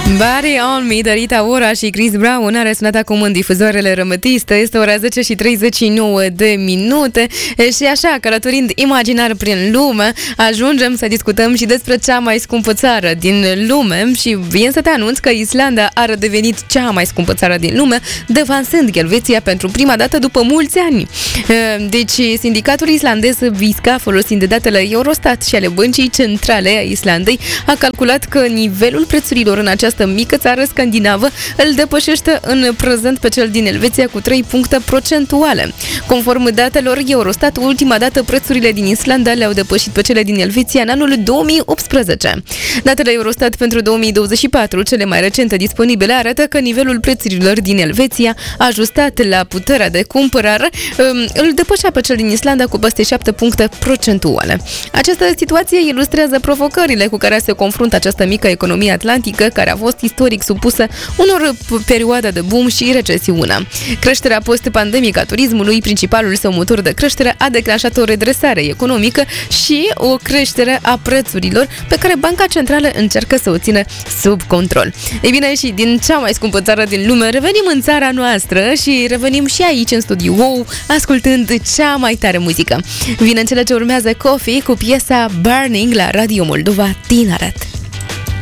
Body on Me de Rita Ora și Chris Brown are sunat acum în difuzoarele rămătiste. Este ora 10 și 39 de minute și așa, călătorind imaginar prin lume, ajungem să discutăm și despre cea mai scumpă țară din lume și vin să te anunț că Islanda a redevenit cea mai scumpă țară din lume, devansând Elveția pentru prima dată după mulți ani. Deci, sindicatul islandez Visca, folosind datele Eurostat și ale Băncii Centrale a Islandei, a calculat că nivelul prețurilor în această mică țară scandinavă îl depășește în prezent pe cel din Elveția cu 3 puncte procentuale. Conform datelor Eurostat, ultima dată prețurile din Islanda le-au depășit pe cele din Elveția în anul 2018. Datele Eurostat pentru 2024, cele mai recente disponibile, arată că nivelul prețurilor din Elveția, ajustat la puterea de cumpărare, îl depășea pe cel din Islanda cu peste 7 puncte procentuale. Această situație ilustrează provocările cu care se confruntă această mică economie atlantică, care a fost istoric supusă unor perioade de boom și recesiune. Creșterea post-pandemică a turismului, principalul său motor de creștere, a declanșat o redresare economică și o creștere a prețurilor pe care Banca Centrală încearcă să o țină sub control. Ei bine, și din cea mai scumpă țară din lume revenim în țara noastră și revenim și aici în studio, ascultând cea mai tare muzică. Vine în cele ce urmează Coffee cu piesa Burning la Radio Moldova Tineret.